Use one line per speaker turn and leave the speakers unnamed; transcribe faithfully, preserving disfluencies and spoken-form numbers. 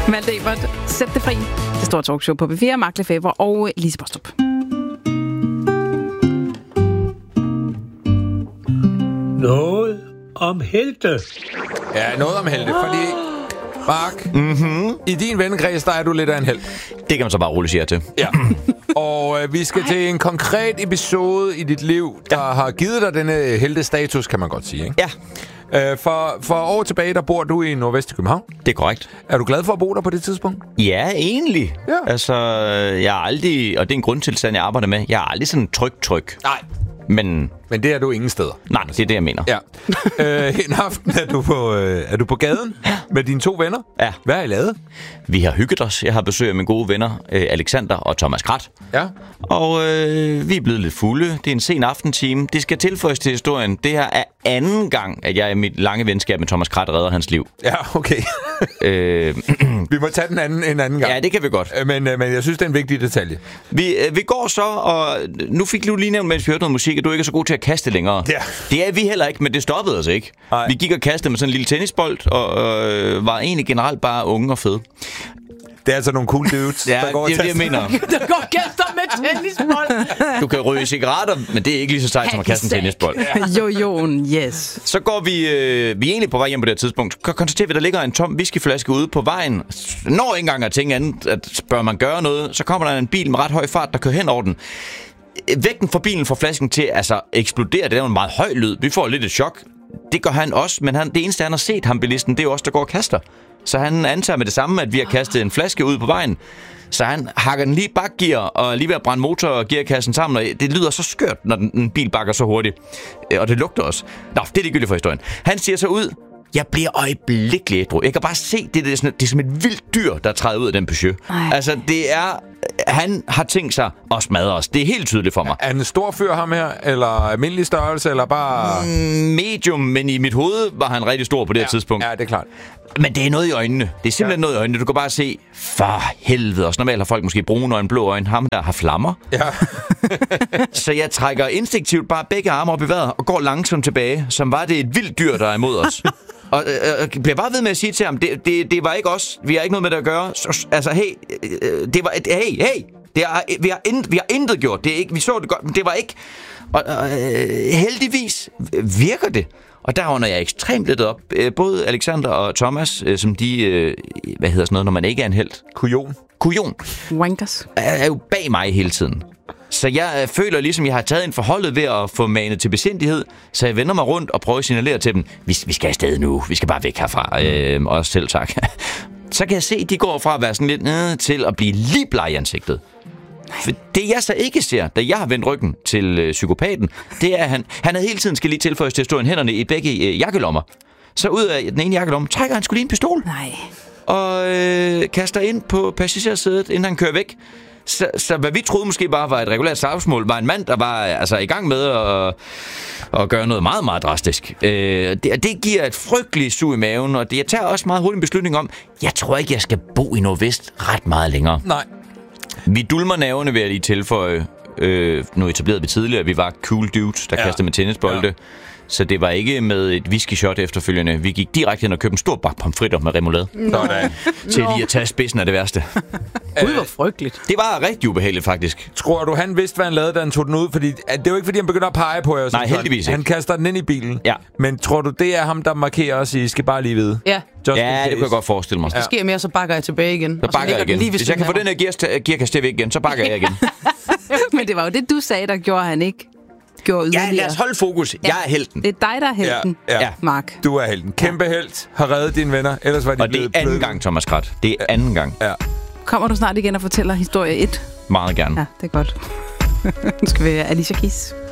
Malte Ebert, sæt det fri. Det store talkshow på B fire, Mark Lefebvre og Lise Bostrup.
Noget om helte.
Ja, noget om helte, fordi... Mark, mm-hmm. i din vennekreds, der er du lidt af en helt.
Det kan man så bare roligt sige til.
Ja. Og øh, vi skal Ej. til en konkret episode i dit liv, der ja. har givet dig denne heltestatus, kan man godt sige, ikke?
Ja.
Øh, for, for år tilbage, der bor du i Nordvest i København.
Det er korrekt.
Er du glad for at bo der på det tidspunkt?
Ja, egentlig. Ja. Altså, jeg er aldrig, og det er en grundtilstand, jeg arbejder med, jeg er aldrig sådan tryk-tryk.
Nej.
Men...
Men det er du ingen steder.
Nej, det er det, jeg mener.
Ja. øh, en aften er du på, øh, er du på gaden med dine to venner.
Ja.
Hvad har I lavet?
Vi har hygget os. Jeg har besøg af mine gode venner, øh, Alexander og Thomas Krat.
Ja.
Og øh, vi er blevet lidt fulde. Det er en sen aftentime. Det skal tilføjes til historien. Det her er anden gang, at jeg i mit lange venskab med Thomas Krat redder hans liv.
Ja, okay.
øh,
vi må tage den anden en anden gang.
Ja, det kan vi godt.
Men, øh, men jeg synes, det er en vigtig detalje.
Vi, øh, vi går så, og nu fik du lige nævnt, mens vi hørte noget musik, at du ikke er så god til at kaste længere.
Ja.
Det er vi heller ikke, men det stoppede os ikke. Ej. Vi gik og kastede med sådan en lille tennisbold, og øh, var egentlig generelt bare unge og fede.
Det er altså nogle cool dudes,
ja,
der går og
det er det, jeg mener.
Der går kaster med tennisbold.
Du kan ryge cigaretter, men det er ikke lige så sejt som at kaste en tennisbold.
Jo, jo, yes.
Så går vi, øh, vi er egentlig på vej hjem på det her tidspunkt. Så konstaterer vi, at der ligger en tom whiskyflaske ude på vejen. Når ikke engang at tænke andet, at bør man gøre noget, så kommer der en bil med ret høj fart, der kører hen over den. Vægten fra bilen får flasken til altså eksplodere. Det er jo en meget høj lyd. Vi får lidt et chok. Det gør han også, men han, det eneste, han har set ham bilisten, det er også der går og kaster. Så han antager med det samme, at vi har kastet en flaske ud på vejen. Så han hakker den lige i bakgear, og lige ved at brænde motor og gearkassen sammen. Og det lyder så skørt, når den, en bil bakker så hurtigt. Og det lugter også. Nå, det er ligegyldigt for historien. Han siger så ud, jeg bliver øjeblikkeligt ædru. Jeg kan bare se, det, det, er, sådan, det er som et vildt dyr, der træder ud af den Peugeot. Ej. Altså, det er... Han har tænkt sig at smadre os. Det er helt tydeligt for mig.
Er han en stor fyr, ham her? Eller almindelig størrelse? Eller bare...
Mm, medium, men i mit hoved var han rigtig stor på det
ja.
her tidspunkt.
Ja, det er klart.
Men det er noget i øjnene. Det er simpelthen ja. noget i øjnene. Du kan bare se, for helvede. Også normalt har folk måske brune øjne, blå øjne. Ham, der har flammer.
Ja.
Så jeg trækker instinktivt bare begge arme op i vejret og går langsomt tilbage, som var det et vildt dyr, der er imod os. Og øh, bliver bare ved med at sige til ham, det, det, det var ikke os. Vi har ikke noget med det at gøre. Så, altså, hey, øh, det var et, hey, hey. Det er, vi, har intet, vi har intet gjort. Det er ikke, vi så det godt, men det var ikke. Og øh, heldigvis virker det. Og der under jeg ekstremt lidt op. Både Alexander og Thomas, øh, som de, øh, hvad hedder sådan noget, når man ikke er en helt?
Kujon.
Kujon.
Wankers.
Er, er jo bag mig hele tiden. Så jeg øh, føler ligesom, jeg har taget en forholdet ved at få manet til besindighed, så jeg vender mig rundt og prøver at signalere til dem, vi, vi skal afsted nu, vi skal bare væk herfra, øh, også selv tak. Så kan jeg se, at de går fra at være sådan lidt nede til at blive lige bleg i ansigtet. For det jeg så ikke ser, da jeg har vendt ryggen til øh, psykopaten, det er, at han, han havde hele tiden skal lige tilføjes til at stå i hænderne i begge øh, jakkelommer. Så ud af den ene jakkelomme trækker han sgu lige en pistol.
Nej.
Og øh, kaster ind på passagersædet, inden han kører væk. Så, så hvad vi troede måske bare var et regulært slagsmål, var en mand, der var altså i gang med at, at gøre noget meget, meget drastisk. Øh, det, det giver et frygteligt sug i maven, og det, jeg tager også meget hurtigt en beslutning om, jeg tror ikke, jeg skal bo i Nordvest ret meget længere.
Nej.
Vi dulmer nerverne ved at lige tilføje, øh, nu etablerede vi tidligere, vi var cool dudes, der ja. kastede med tennisbolde. Ja. Så det var ikke med et whisky-shot efterfølgende. Vi gik direkte hen og købte en stor bakke pomfritter med remoulade.
Sådan.
Til lige at tage spidsen af det værste.
Gud, hvor frygteligt.
Det var rigtig ubehageligt, faktisk.
Tror du, han vidste, hvad han lavede, da han tog den ud? Fordi det er jo ikke, fordi han begynder at pege på jer.
Nej, heldigvis ikke.
Han kaster den ind i bilen.
Ja.
Men tror du, det er ham, der markerer os i, skal bare lige vide?
Ja.
Just ja, det kunne jeg godt forestille mig.
Hvis det sker mere, så bakker jeg tilbage igen.
Så bakker jeg igen. Lige Hvis jeg kan få den her gear, gearkast væk igen, så bakker jeg igen.
Men det var jo det, du sagde, der gjorde han ikke. Gjorde
ja, lad os holde fokus. Ja. Jeg er helten.
Det er dig, der er helten,
ja, ja.
Mark.
Du er helten. Kæmpe ja. helt. Har reddet dine venner. Ellers var de
og det er anden bløde. gang, Thomas Krat. Det er anden gang.
Ja.
Kommer du snart igen og fortæller historie et?
Meget gerne.
Ja, det er godt. Nu skal vi have Alicia Keys.